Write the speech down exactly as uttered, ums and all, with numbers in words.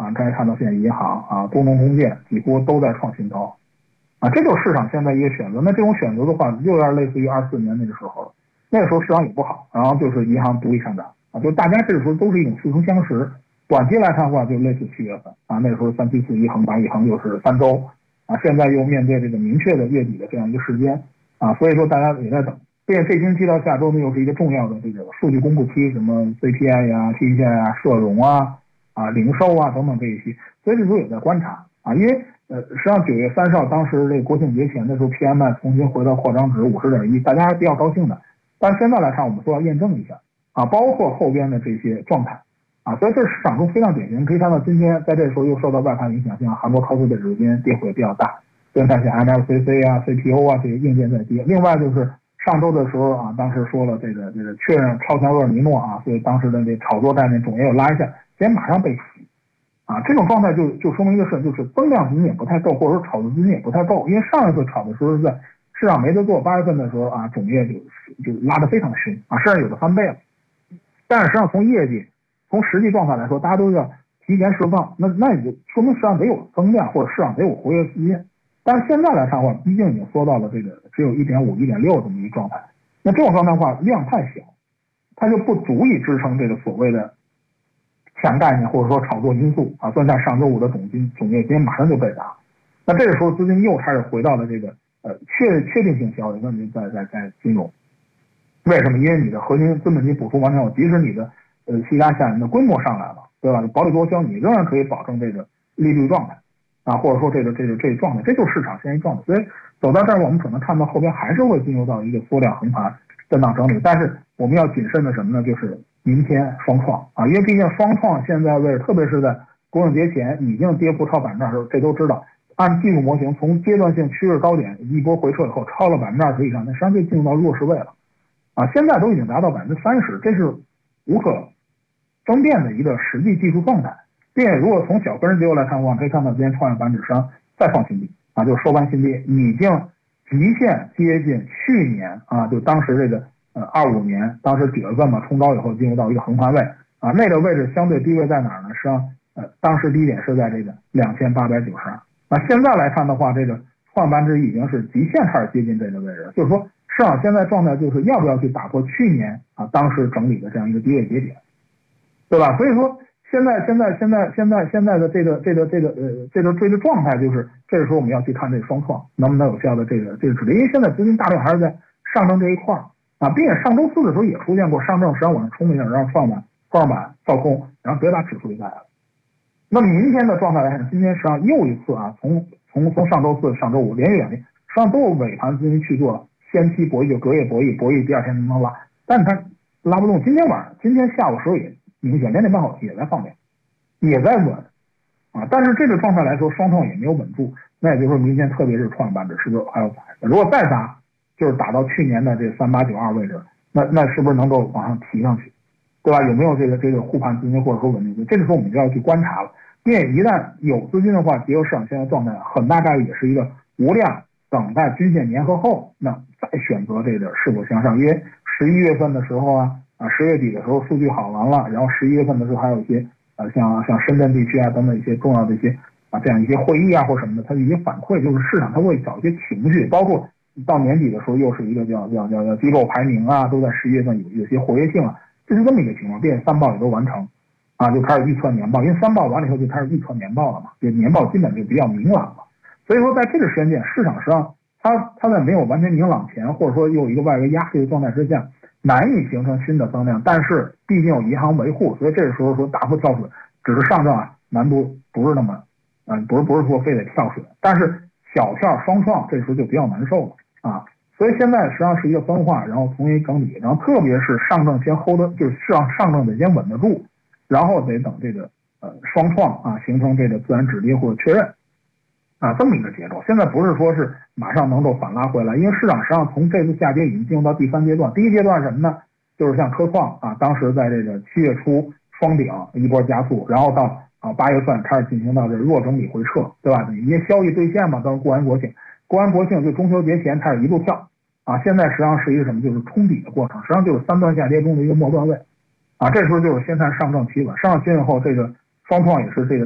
啊，大家看到现在银行啊、中农工建几乎都在创新高，啊，这就是市场现在一个选择。那这种选择的话，又有点类似于二四年那个时候了，那个时候市场也不好，然后就是银行独立上涨啊，就大家这个时候都是一种似曾相识。短期来看的话，就类似七月份啊，那个时候三七四一横八一横就是三周啊，现在又面对这个明确的月底的这样一个时间啊，所以说大家也在等。并且这星期到下周呢，又是一个重要的这个数据公布期，什么 C P I 呀、P C I 啊、社融啊、啊零售啊等等这一些，所以这时候也在观察啊，因为呃，实际上九月三十号当时这个国庆节前的时候 ，P M I 重新回到扩张值五十点一，大家还比较高兴的。但是现在来看，我们说要验证一下啊，包括后边的这些状态啊，所以这是市场中非常典型。可以看到今天在这时候又受到外盘影响，像韩国高速的指数今天跌幅也比较大，跟看像 M L C C 啊、C P O 啊这些硬件在跌。另外就是上周的时候啊，当时说了这个这个确认超强厄尔尼诺啊，所以当时的这炒作概念总也有拉一下，今天马上被洗啊，这种状态就就说明一个事，就是增量资金也不太够，或者说炒作资金也不太够。因为上一次炒的时候是在市场没得做，八月份的时候啊，种业就就拉得非常凶啊，甚至有的翻倍了。但是实际上从业绩、从实际状态来说，大家都要提前释放，那那也就说明市场得有增量，或者市场得有活跃资金。但是现在来看的话，毕竟已经缩到了这个只有 一点五、一点六 这么一个状态，那这种状态的话量太小，它就不足以支撑这个所谓的强概念或者说炒作因素啊。所以在上周五的总金总业今天马上就被砸，那这个时候资金又开始回到了这个呃确确定性交易问题，在在在金融。为什么？因为你的核心资本金补充完成后，即使你的呃其他下人的规模上来了，对吧？薄利多销，你仍然可以保证这个利率状态啊，或者说这个这个这个状态，这就是市场现在状态。所以走到这儿，我们可能看到后边还是会进入到一个缩量横盘震荡整理，但是我们要谨慎的什么呢？就是明天双创啊，因为毕竟双创现在位置，特别是在国庆节前已经跌幅超百分之二十，这都知道。按技术模型，从阶段性趋势高点一波回撤以后，超了百分之二十以上，那实际上就进入到弱势位了啊！现在都已经达到百分之三十，这是无可争辩的一个实际技术状态。并且如果从小分结构来看的话，可以看到今天创业板指上再创新低啊，就是收盘新低，已经极限接近去年啊，就当时这个呃二五年当时几月份嘛冲高以后进入到一个横盘位啊，那个位置相对低位在哪儿呢？实际上呃当时低点是在这个两千八百九十二。那现在来看的话，这个创业板指已经是极限开始接近这个位置了，就是说市场现在状态就是要不要去打破去年啊当时整理的这样一个低位节点，对吧？所以说现在现在现在现在现在的这个这个这个呃这个这个状态，就是这个时候我们要去看这个双创能不能有效的这个这个指令，因为现在资金大量还是在上证这一块啊，并且上周四的时候也出现过上证实际上往上冲了一下，让创板创板造空，然后别把指数给带来了。那么明天的状态来看，今天实际上又一次啊，从从从上周四、上周五连续两天，实际上都有尾盘资金去做先期博弈，就隔夜博弈，博弈第二天能不能拉，但是它拉不动。今天晚上、今天下午时候也明显，两点半后也在放量，也在稳啊。但是这个状态来说，双创也没有稳住，那也就是说明天特别是创业板指是不是还要砸？如果再砸，就是打到去年的这三八九二位置，那那是不是能够往上提上去？对吧？有没有这个这个护盘资金或者说稳定资金？这个时候我们就要去观察了。因为一旦有资金的话，结合市场现在状态，很大概率也是一个无量等待均线粘合后，那再选择这个是否向上。因为十一月份的时候啊啊十月底的时候数据好完了，然后十一月份的时候还有一些呃像像深圳地区啊等等一些重要的一些啊这样一些会议啊或什么的，它的一些反馈，就是市场它会找一些情绪，包括到年底的时候又是一个叫叫叫叫机构排名啊，都在十一月份有有些活跃性啊。这是这么一个情况，并且三报也都完成，啊，就开始预测年报，因为三报完了以后就开始预测年报了嘛，就年报基本就比较明朗了。所以说，在这个时间点，市场上它它在没有完全明朗前，或者说又有一个外围压力的状态之下，难以形成新的增量。但是毕竟有银行维护，所以这个时候说大幅跳水，只是上证啊难度不是那么，嗯，不是不是说非得跳水，但是小跳双创这时候就比较难受了啊。所以现在实际上是一个分化，然后重新整理，然后特别是上证先 hold 得，就是市场上证得先稳得住，然后得等这个呃双创啊形成这个自然止跌或者确认啊这么一个节奏。现在不是说是马上能够反拉回来，因为市场实际上从这次下跌已经进入到第三阶段。第一阶段是什么呢？就是像科创啊，当时在这个七月初双顶一波加速，然后到啊八月份开始进行到这个弱整理回撤，对吧？因为交易兑现嘛，到过完国庆。过完国庆就中秋节前开始一路跳啊，现在实际上是一个什么？就是冲底的过程，实际上就是三段下跌中的一个末段位啊。这时候就是先看上证企稳，上证企稳后，这个双创也是这个。